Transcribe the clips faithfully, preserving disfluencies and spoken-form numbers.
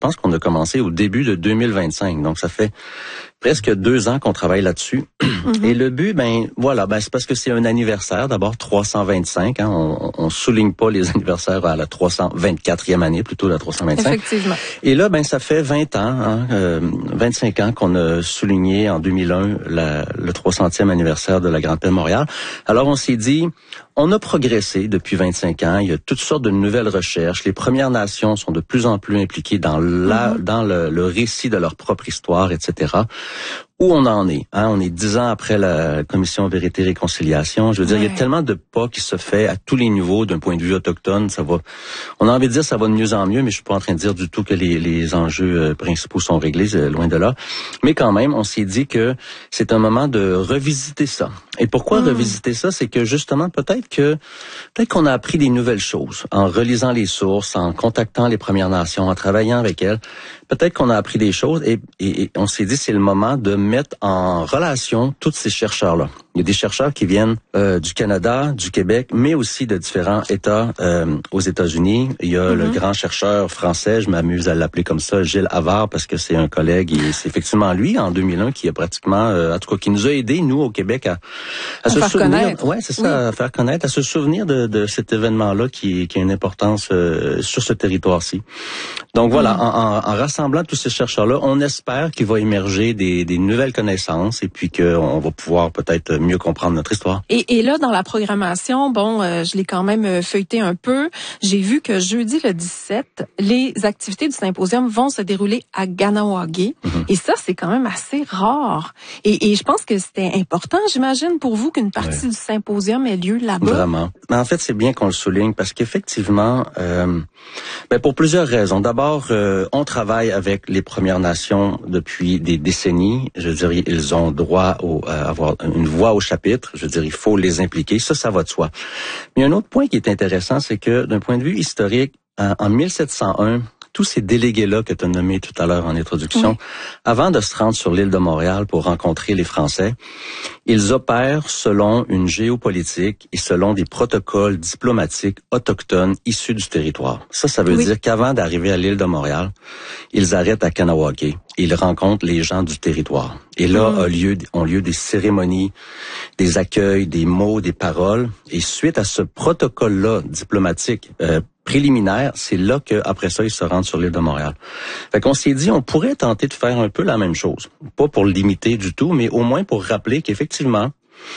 pense qu'on a commencé au début de deux mille vingt-cinq. Donc, ça fait presque deux ans qu'on travaille là-dessus. Mm-hmm. Et le but, ben voilà, ben c'est parce que c'est un anniversaire. D'abord, trois cent vingt-cinq. Hein, on, on souligne pas les anniversaires à la trois cent vingt-quatrième année, plutôt la trois cent vingt-cinq. Effectivement. Et là, ben ça fait vingt ans, hein, euh, vingt-cinq ans qu'on a souligné en deux mille un la, le trois centième anniversaire de la Grande Paix de Montréal. Alors, on s'est dit, on a progressé depuis vingt-cinq ans. Il y a toutes sortes de nouvelles recherches. Les Premières Nations sont de plus en plus impliquées dans la, mm-hmm. dans le, le récit de leur propre histoire, et cetera. Où on en est, hein? On est dix ans après la commission Vérité et Réconciliation. Je veux dire, ouais. Il y a tellement de pas qui se fait à tous les niveaux d'un point de vue autochtone. Ça va, on a envie de dire ça va de mieux en mieux, mais je suis pas en train de dire du tout que les, les enjeux principaux sont réglés, loin de là. Mais quand même, on s'est dit que c'est un moment de revisiter ça. Et pourquoi mmh. revisiter ça? C'est que justement, peut-être que peut-être qu'on a appris des nouvelles choses en relisant les sources, en contactant les Premières Nations, en travaillant avec elles. Peut-être qu'on a appris des choses et, et, et on s'est dit c'est le moment de mettre en relation tous ces chercheurs-là. Il y a des chercheurs qui viennent euh, du Canada, du Québec, mais aussi de différents États euh, aux États-Unis. Il y a mm-hmm. le grand chercheur français, je m'amuse à l'appeler comme ça, Gilles Havard, parce que c'est un collègue et c'est effectivement lui, en deux mille un, qui a pratiquement, euh, en tout cas, qui nous a aidés, nous, au Québec, à, à, à se faire souvenir. Connaître. Ouais, c'est ça, oui. à faire connaître, à se souvenir de, de cet événement-là qui, qui a une importance euh, sur ce territoire-ci. Donc voilà, mm. en, en, en rassemblant tous ces chercheurs-là, on espère qu'il va émerger des, des nouvelles connaissances et puis qu'on va pouvoir peut-être mieux comprendre notre histoire. Et, et là, dans la programmation, bon, euh, je l'ai quand même feuilleté un peu. J'ai vu que jeudi le dix-sept, les activités du symposium vont se dérouler à Kahnawake. Mm-hmm. Et ça, c'est quand même assez rare. Et, et je pense que c'était important, j'imagine, pour vous qu'une partie ouais. du symposium ait lieu là-bas. Vraiment. Mais en fait, c'est bien qu'on le souligne parce qu'effectivement, euh, ben pour plusieurs raisons. D'abord, euh, on travaille avec les Premières Nations depuis des décennies. Je dirais, ils ont droit au, à avoir une voix au chapitre. Je veux dire, il faut les impliquer. Ça, ça va de soi. Mais un autre point qui est intéressant, c'est que d'un point de vue historique, en mille sept cent un, tous ces délégués-là que tu as nommés tout à l'heure en introduction, oui. avant de se rendre sur l'île de Montréal pour rencontrer les Français, ils opèrent selon une géopolitique et selon des protocoles diplomatiques autochtones issus du territoire. Ça, ça veut oui. dire qu'avant d'arriver à l'île de Montréal, ils arrêtent à Kahnawake et ils rencontrent les gens du territoire. Et là, mmh. a lieu, ont lieu des cérémonies, des accueils, des mots, des paroles. Et suite à ce protocole-là diplomatique euh, préliminaire, c'est là qu'après ça, ils se rendent sur l'île de Montréal. Fait qu'on s'est dit, on pourrait tenter de faire un peu la même chose. Pas pour le limiter du tout, mais au moins pour rappeler qu'effectivement,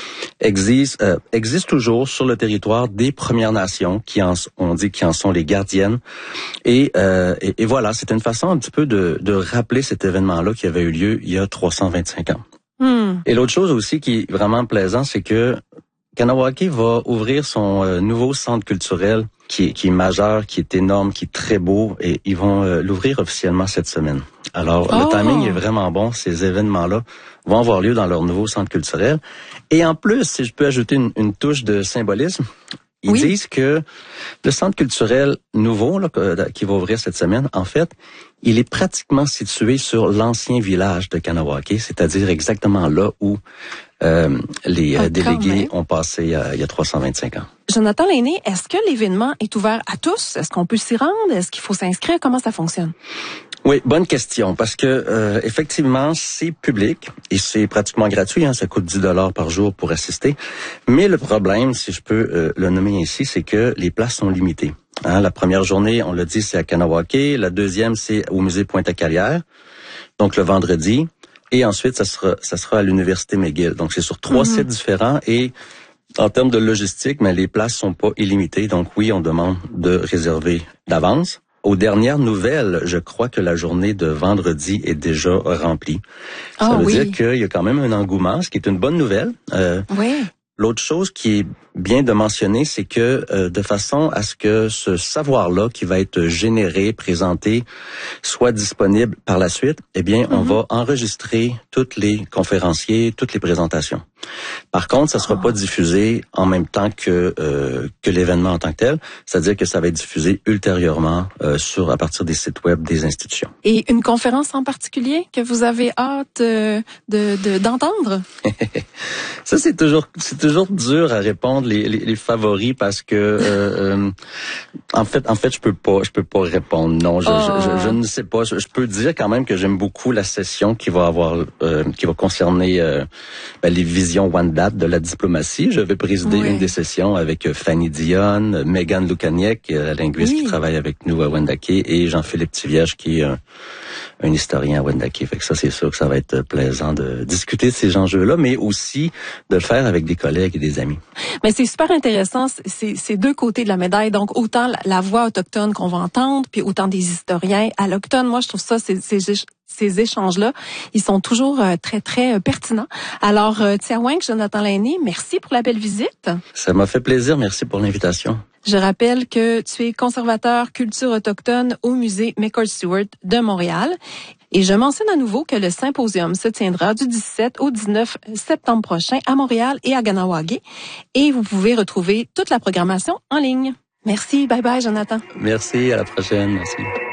existe, euh, existe toujours sur le territoire des Premières Nations qui en, on dit qui en sont les gardiennes. Et, euh, et, et voilà, c'est une façon un petit peu de, de rappeler cet événement-là qui avait eu lieu il y a trois cent vingt-cinq ans. Mm. Et l'autre chose aussi qui est vraiment plaisant, c'est que Kahnawake va ouvrir son euh, nouveau centre culturel qui est, qui est majeur, qui est énorme, qui est très beau, et ils vont euh, l'ouvrir officiellement cette semaine. Alors, oh. le timing est vraiment bon. Ces événements-là vont avoir lieu dans leur nouveau centre culturel. Et en plus, si je peux ajouter une, une touche de symbolisme, ils oui. disent que le centre culturel nouveau là, qui va ouvrir cette semaine, en fait, il est pratiquement situé sur l'ancien village de Kahnawake, c'est-à-dire exactement là où euh, les ah, délégués ont passé euh, il y a trois cent vingt-cinq ans. Jonathan Lainé, est-ce que l'événement est ouvert à tous? Est-ce qu'on peut s'y rendre? Est-ce qu'il faut s'inscrire? Comment ça fonctionne? Oui, bonne question, parce que euh, effectivement, c'est public et c'est pratiquement gratuit, hein, ça coûte dix dollars par jour pour assister. Mais le problème, si je peux euh, le nommer ici, c'est que les places sont limitées. Hein, la première journée, on l'a dit, c'est à Kahnawake. La deuxième, c'est au musée Pointe-à-Calière, donc le vendredi. Et ensuite, ça sera, ça sera à l'université McGill. Donc, c'est sur trois mm-hmm. sites différents et en termes de logistique, mais les places sont pas illimitées. Donc, oui, on demande de réserver d'avance. Aux dernières nouvelles, je crois que la journée de vendredi est déjà remplie. Ça oh, veut oui. dire qu'il y a quand même un engouement, ce qui est une bonne nouvelle. Euh, oui. L'autre chose qui est bien de mentionner, c'est que euh, de façon à ce que ce savoir-là qui va être généré, présenté, soit disponible par la suite, eh bien, mm-hmm. on va enregistrer tous les conférenciers, toutes les présentations. Par contre, ça sera oh. pas diffusé en même temps que euh, que l'événement en tant que tel, c'est-à-dire que ça va être diffusé ultérieurement euh, sur à partir des sites web des institutions. Et une conférence en particulier que vous avez hâte euh, de, de d'entendre? Ça c'est toujours c'est toujours dur à répondre les les, les favoris parce que euh, euh, en fait en fait je peux pas je peux pas répondre non je oh. je, je, je ne sais pas je, je peux dire quand même que j'aime beaucoup la session qui va avoir euh, qui va concerner euh, ben, les visions One Date de la diplomatie. Je vais présider oui. une des sessions avec Fanny Dionne, Megan Lukaniec, la linguiste oui. qui travaille avec nous à Wendake, et Jean-Philippe Tivierge qui est un, un historien à Wendake. Fait que ça c'est sûr que ça va être plaisant de discuter de ces enjeux-là, mais aussi de le faire avec des collègues et des amis. Mais c'est super intéressant, c'est, c'est deux côtés de la médaille. Donc autant la voix autochtone qu'on va entendre, puis autant des historiens allochtones. Moi je trouve ça c'est, c'est ces échanges-là, ils sont toujours euh, très, très euh, pertinents. Alors, euh, Tiaweng, Jonathan Lainé, merci pour la belle visite. Ça m'a fait plaisir. Merci pour l'invitation. Je rappelle que tu es conservateur culture autochtone au musée McCord-Stewart de Montréal. Et je mentionne à nouveau que le symposium se tiendra du dix-sept au dix-neuf septembre prochain à Montréal et à Kahnawake. Et vous pouvez retrouver toute la programmation en ligne. Merci. Bye bye, Jonathan. Merci. À la prochaine. Merci.